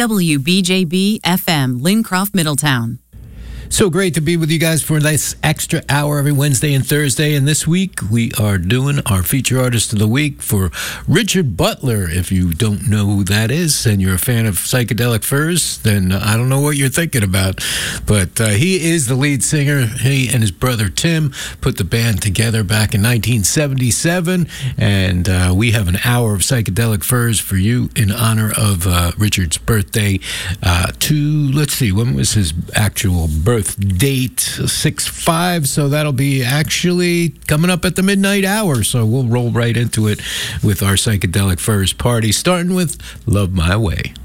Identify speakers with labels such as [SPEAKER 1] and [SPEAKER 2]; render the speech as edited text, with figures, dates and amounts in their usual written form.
[SPEAKER 1] WBJB FM, Lincroft, Middletown.
[SPEAKER 2] So great to be with you guys for this extra hour every Wednesday and Thursday. And this week, we are doing our feature artist of the week for Richard Butler. If you don't know who that is and you're a fan of Psychedelic Furs, then I don't know what you're thinking about. But he is the lead singer. He and his brother Tim put the band together back in 1977. And we have an hour of Psychedelic Furs for you in honor of Richard's birthday. Let's see, when was his actual birth date? 6/5, so that'll be actually coming up at the midnight hour, so we'll roll right into it with our Psychedelic Furs party, starting with Love My Way.